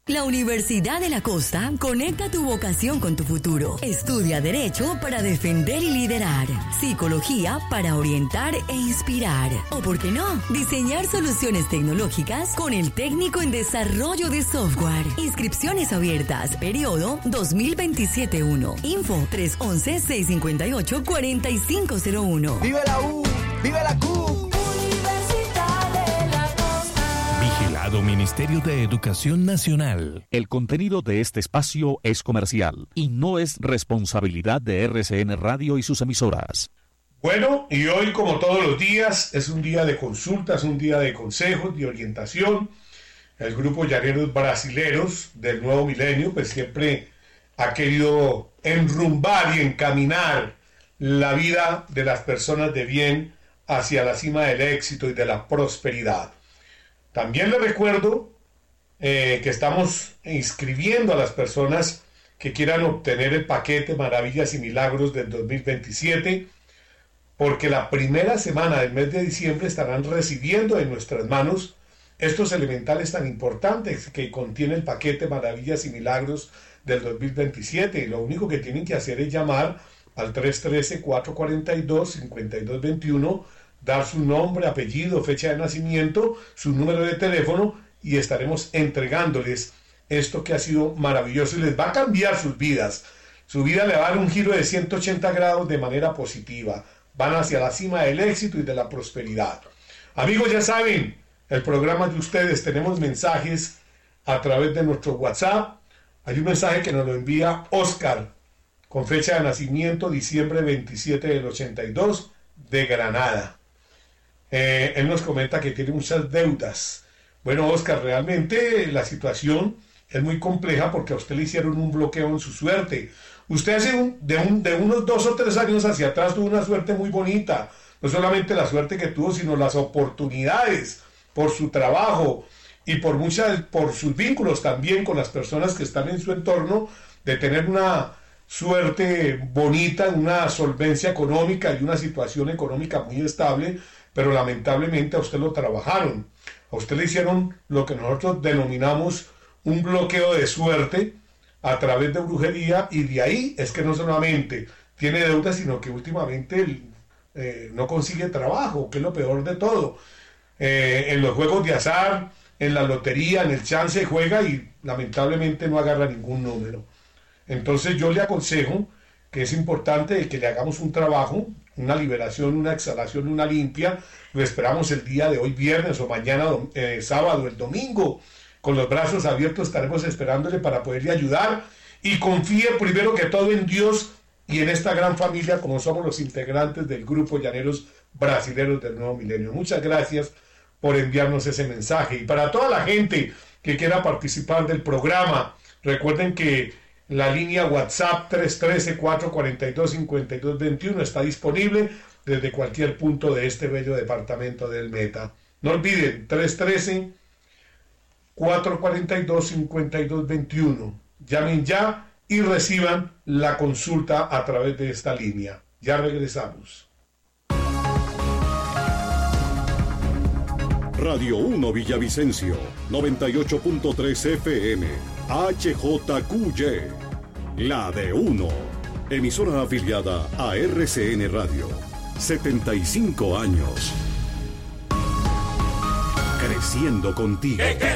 La Universidad de la Costa conecta tu vocación con tu futuro. Estudia Derecho para defender y liderar. Psicología para orientar e inspirar. O, ¿por qué no?, diseñar soluciones tecnológicas con el técnico en desarrollo de software. Inscripciones abiertas. Periodo 2027-1. Info 311-658-4501. ¡Vive la U! ¡Vive la Q! Ministerio de Educación Nacional. El contenido de este espacio es comercial y no es responsabilidad de RCN Radio y sus emisoras. Bueno, y hoy, como todos los días, es un día de consultas, un día de consejos, de orientación. El grupo Llaneros Brasileros del Nuevo Milenio, pues siempre ha querido enrumbar y encaminar la vida de las personas de bien hacia la cima del éxito y de la prosperidad. También les recuerdo que estamos inscribiendo a las personas que quieran obtener el paquete Maravillas y Milagros del 2027, porque la primera semana del mes de diciembre estarán recibiendo en nuestras manos estos elementales tan importantes que contiene el paquete Maravillas y Milagros del 2027. Y lo único que tienen que hacer es llamar al 313-442-5221, dar su nombre, apellido, fecha de nacimiento, su número de teléfono, y estaremos entregándoles esto que ha sido maravilloso y les va a cambiar sus vidas. Su vida le va a dar un giro de 180 grados de manera positiva. Van hacia la cima del éxito y de la prosperidad. Amigos, ya saben, el programa de ustedes, tenemos mensajes a través de nuestro WhatsApp. Hay un mensaje que nos lo envía Oscar, con fecha de nacimiento diciembre 27 del 82, de Granada. Él nos comenta que tiene muchas deudas. Bueno, Oscar, realmente la situación es muy compleja porque a usted le hicieron un bloqueo en su suerte. Usted hace de unos 2 o 3 años hacia atrás tuvo una suerte muy bonita. No solamente la suerte que tuvo, sino las oportunidades por su trabajo y por sus vínculos también con las personas que están en su entorno, de tener una suerte bonita, una solvencia económica y una situación económica muy estable. Pero lamentablemente a usted lo trabajaron, a usted le hicieron lo que nosotros denominamos un bloqueo de suerte a través de brujería, y de ahí es que no solamente tiene deudas, sino que últimamente no consigue trabajo, que es lo peor de todo. En los juegos de azar, en la lotería, en el chance, juega y lamentablemente no agarra ningún número. Entonces yo le aconsejo que es importante que le hagamos un trabajo, una liberación, una exhalación, una limpia. Lo esperamos el día de hoy, viernes, o mañana, sábado, el domingo. Con los brazos abiertos estaremos esperándole para poderle ayudar. Y confíe primero que todo en Dios y en esta gran familia, como somos los integrantes del grupo Llaneros Brasileros del Nuevo Milenio. Muchas gracias por enviarnos ese mensaje. Y para toda la gente que quiera participar del programa, recuerden que la línea WhatsApp 313-442-5221 está disponible desde cualquier punto de este bello departamento del Meta. No olviden, 313-442-5221. Llamen ya y reciban la consulta a través de esta línea. Ya regresamos. Radio 1 Villavicencio, 98.3 FM, HJQY, la de 1, emisora afiliada a RCN Radio, 75 años. Creciendo contigo. Que